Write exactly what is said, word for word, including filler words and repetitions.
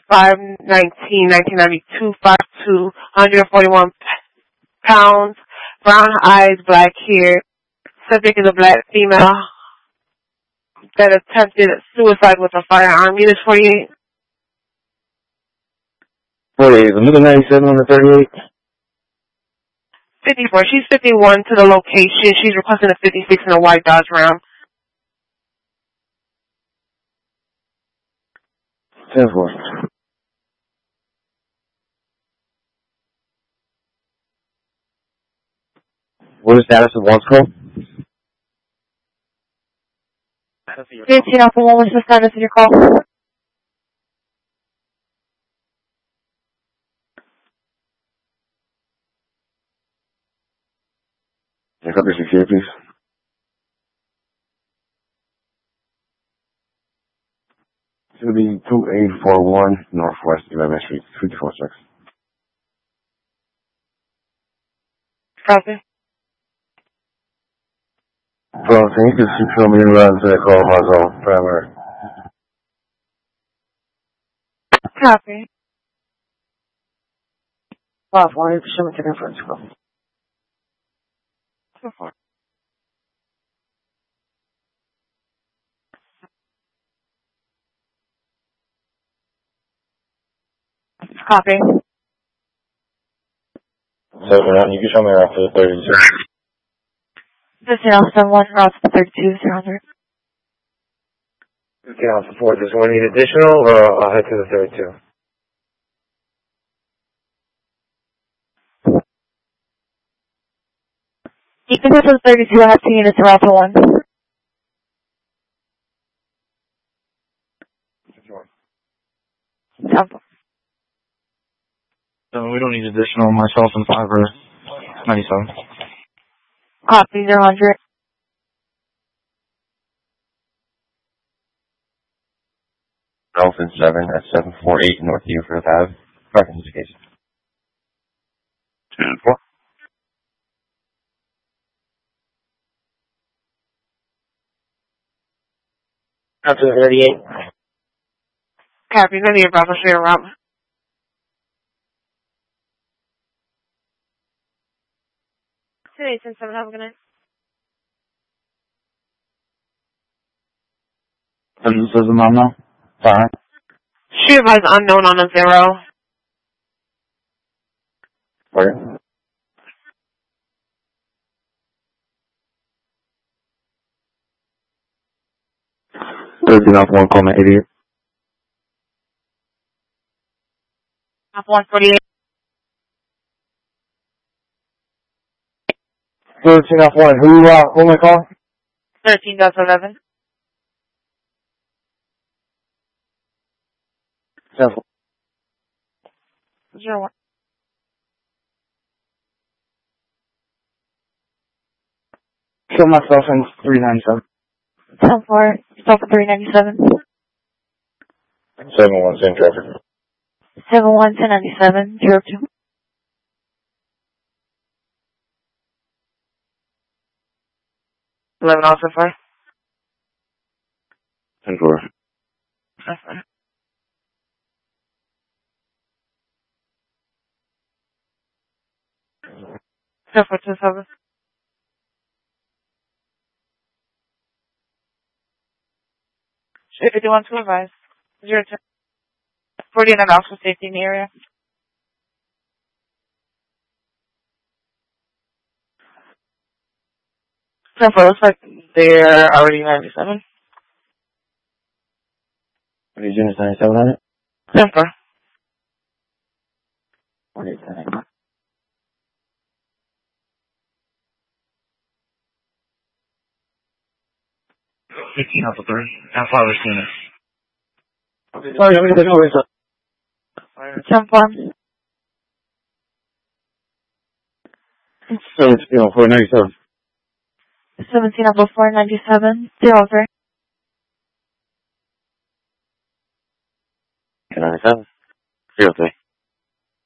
five nineteen, nineteen ninety-two, five two, one hundred forty-one pounds, brown eyes, black hair. Subject is a black female that attempted suicide with a firearm. Unit forty-eight. forty-eight. The middle ninety-seven on the thirty-eight. fifty-four. She's fifty-one to the location. She's requesting a fifty-six in a white Dodge Ram. ten four. What is the status of one's call? fifteen Alpha one, what's the status of your call? Can I copy some here, please? It's going to be two eight four one Northwest eleventh Street, fifty-four six. Copy. Well, can you just show me around to the call my zone, primary? Copy. Five one, show me to the reference call. two four. Copy. So, you can show me around to the thirty-two. fifteen Alpha one, route to the thirty-two, zero hundred. fifteen Alpha four, does one need additional, or I'll head to the thirty-two? You can go to the thirty-two, I have two units to Alpha one. Alpha. So we don't need additional, myself and five or ninety-seven. Copy, zero hundred. Dolphin seven at seven four eight North Beaufort Ave. Parking indication. ten four. Up to the thirty-eight. Copy. None of your Bravo Sierra route. Today, ten seven, have a good night. And this is the mom now? Sorry. She advised unknown on a zero. Okay. thirteen off one, call me idiot. Off one forty-eight. thirteen off one, who, uh, who am I calling? thirteen Delta eleven. ten four. Zero one. Kill myself in three ninety-seven. ten four, stop at three ninety-seven. seven one, same traffic. seven one, ten ninety-seven, zero two. eleven also far. ten four. That's fine. ten four two seven. If you want to advise, zero two. forty-nine also safety in the area. ten four, looks like they're already ninety-seven. What are you doing, ninety-seven on it? ten four. What is that? fifteen Alpha three. Alpha five is units. Sorry, I'm going to take over. ten four. seventeen, four ninety-seven. seventeen Alpha four ninety-seven, zero three. ninety-seven. zero three.